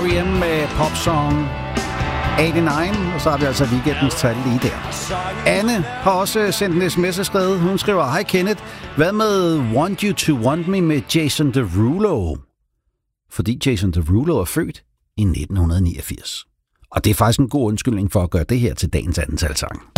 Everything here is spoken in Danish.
R.E.M. med popsong 89, og så har vi altså weekendens tal lige der. Anne har også sendt en sms og skrevet. Hun skriver, hej Kenneth, hvad med Want You To Want Me med Jason Derulo? Fordi Jason Derulo er født i 1989. Og det er faktisk en god undskyldning for at gøre det her til dagens andentalsang.